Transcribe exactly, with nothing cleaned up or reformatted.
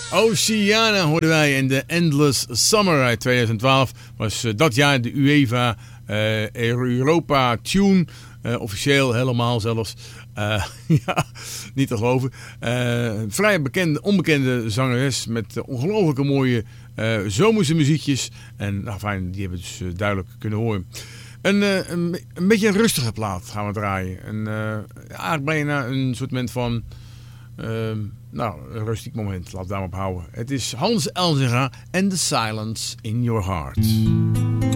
Oceana hoorden wij in de Endless Summer uit tweeduizend twaalf. Was uh, dat jaar de UEFA uh, Europa Tune. Uh, officieel helemaal zelfs. Uh, ja, niet te geloven. Uh, vrij bekende, onbekende zangeres met uh, ongelooflijke mooie uh, zomerse muziekjes. En nou, fijn, die hebben we dus uh, duidelijk kunnen horen. Een, uh, een, een beetje een rustige plaat gaan we draaien. Een, uh, eigenlijk bijna een soort moment van... Uh, nou, een rustiek moment. Laat het daar maar op houden. Het is Hans Elzinga en The Silence in Your Heart.